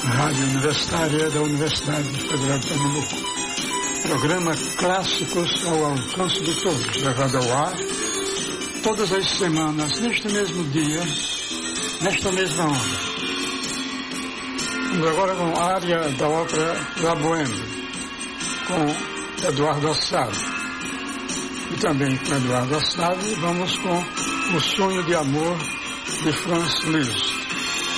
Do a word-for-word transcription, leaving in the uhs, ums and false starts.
Rádio Universitária da Universidade Federal de Pernambuco. Programa Clássicos ao alcance de todos, levado ao ar todas as semanas, neste mesmo dia, nesta mesma hora. Vamos agora com a área da ópera La Bohème, com Eduardo Assad. E também com Eduardo Assad, vamos com O Sonho de Amor, de Franz Liszt.